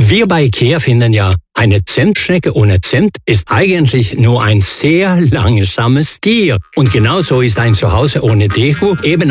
Wir bei IKEA finden ja, eine Zentschnecke ohne Zent ist eigentlich nur ein sehr langsames Tier. Und genauso ist ein Zuhause ohne Deko eben